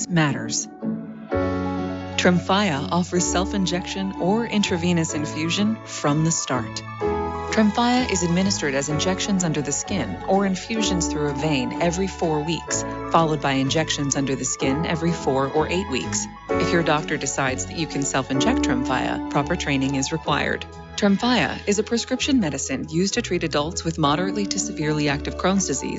matters. Tremfya offers self-injection or intravenous infusion from the start. Tremfya is administered as injections under the skin or infusions through a vein every 4 weeks, followed by injections under the skin every 4 or 8 weeks. If your doctor decides that you can self-inject Tremfya, proper training is required. Tremfya is a prescription medicine used to treat adults with moderately to severely active Crohn's disease